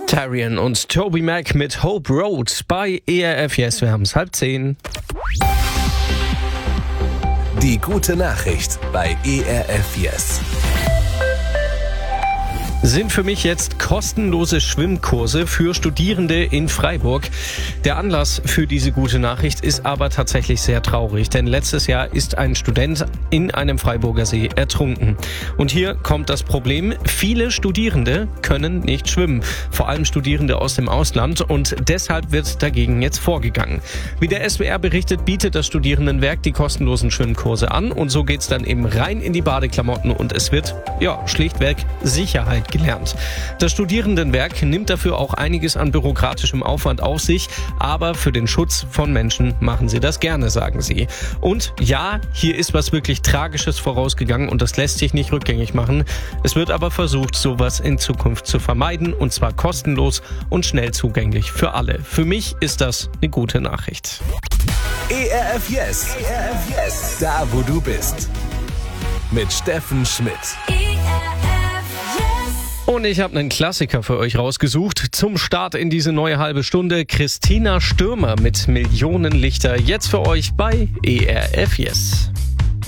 Tarian und Toby Mac mit Hope Road bei ERF Yes, wir haben es 9:30. Die gute Nachricht bei ERF Yes. Sind für mich jetzt kostenlose Schwimmkurse für Studierende in Freiburg. Der Anlass für diese gute Nachricht ist aber tatsächlich sehr traurig, denn letztes Jahr ist ein Student in einem Freiburger See ertrunken. Und hier kommt das Problem: Viele Studierende können nicht schwimmen, vor allem Studierende aus dem Ausland, und deshalb wird dagegen jetzt vorgegangen. Wie der SWR berichtet, bietet das Studierendenwerk die kostenlosen Schwimmkurse an, und so geht's dann eben rein in die Badeklamotten und es wird schlichtweg Sicherheit gelernt. Das Studierendenwerk nimmt dafür auch einiges an bürokratischem Aufwand auf sich, aber für den Schutz von Menschen machen sie das gerne, sagen sie. Und ja, hier ist was wirklich Tragisches vorausgegangen und das lässt sich nicht rückgängig machen. Es wird aber versucht, sowas in Zukunft zu vermeiden, und zwar kostenlos und schnell zugänglich für alle. Für mich ist das eine gute Nachricht. ERF Yes. ERF Yes. Da, wo du bist. Mit Steffen Schmidt. Und ich habe einen Klassiker für euch rausgesucht. Zum Start in diese neue halbe Stunde Christina Stürmer mit Millionenlichter. Jetzt für euch bei ERF Yes.